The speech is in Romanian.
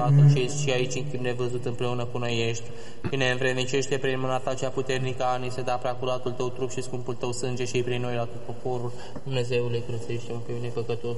Tatăl și aici în chip nevăzut împreună cu noi ești, și ne învrednicește prin mâna ta cea puternică a ni se da preacuratul tău trup și scumpul tău sânge și prin noi la tot poporul. Dumnezeule, crățește-mă pe mine păcătos.